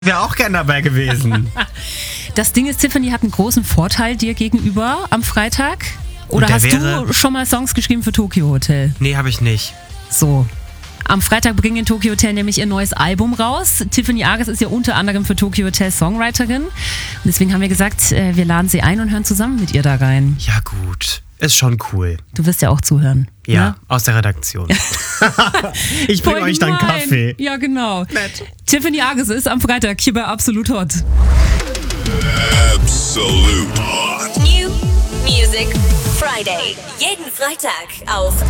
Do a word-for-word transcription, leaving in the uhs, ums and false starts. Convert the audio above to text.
Wäre auch gern dabei gewesen. Das Ding ist, Tiffany hat einen großen Vorteil dir gegenüber am Freitag. Oder der hast wäre- du schon mal Songs geschrieben für Tokyo Hotel? Nee, habe ich nicht. So. Am Freitag bringen in Tokyo Hotel nämlich ihr neues Album raus. Tiffany Arges ist ja unter anderem für Tokyo Hotel Songwriterin. Und deswegen haben wir gesagt, äh, wir laden sie ein und hören zusammen mit ihr da rein. Ja gut, ist schon cool. Du wirst ja auch zuhören. Ja, ne? aus der Redaktion. Ich bringe Voll euch dann gemein. Kaffee. Ja, genau. Nett. Tiffany Arges ist am Freitag hier bei Absolut Hot. Absolute Hot. New Music Friday. Jeden Freitag auf